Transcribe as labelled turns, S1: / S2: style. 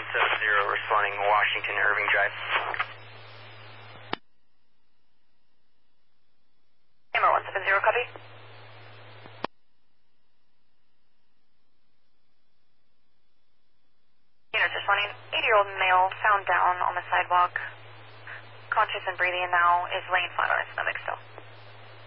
S1: 170 responding Washington Irving Drive.
S2: Hammer 170, copy. Units responding, 80-year-old male found down on the sidewalk. Conscious and breathing now, is laying flat on his stomach still.